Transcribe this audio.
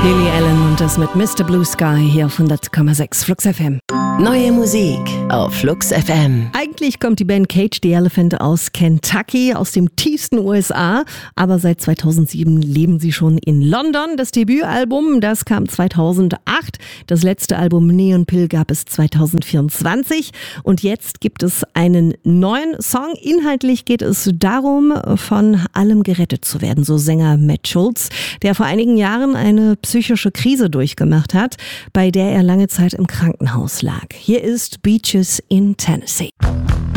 Lily Allen und das mit Mr. Blue Sky hier auf 100,6 Flux FM. Neue Musik auf Flux FM. Eigentlich kommt die Band Cage the Elephant aus Kentucky, aus dem tiefsten USA, aber seit 2007 leben sie schon in London. Das Debütalbum, das kam 2008. Das letzte Album Neon Pill gab es 2024 und jetzt gibt es einen neuen Song. Inhaltlich geht es darum, von allem gerettet zu werden, so Sänger Matt Schulz, der vor einigen Jahren eine psychische Krise durchgemacht hat, bei der er lange Zeit im Krankenhaus lag. Hier ist Beaches in Tennessee.